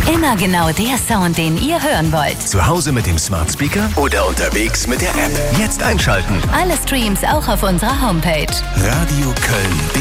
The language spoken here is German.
Immer genau der Sound, den ihr hören wollt. Zu Hause mit dem Smart Speaker oder unterwegs mit der App. Jetzt einschalten. Alle Streams auch auf unserer Homepage. Radio Köln.